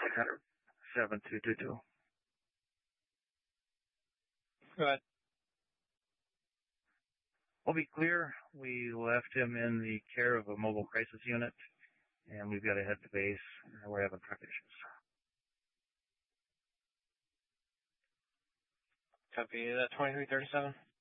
600-7222. Go ahead. We'll be clear. We left him in the care of a mobile crisis unit, and we've got to head to base. We're having truck issues. Copy that, 2337.